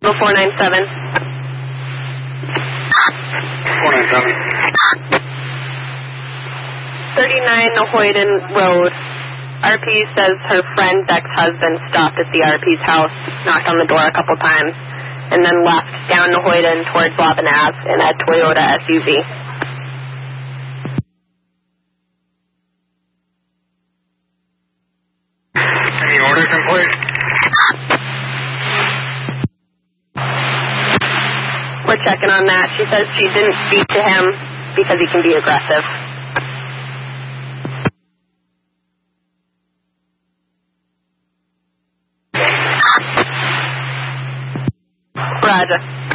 497. 497. 39 Hoyden Road. RP says her friend's ex-husband stopped at the RP's house, knocked on the door a couple times, and then left down Hoyden towards Lobbin Ave in a Toyota SUV. Any orders in place? We're checking on that. She says she didn't speak to him because he can be aggressive. Roger.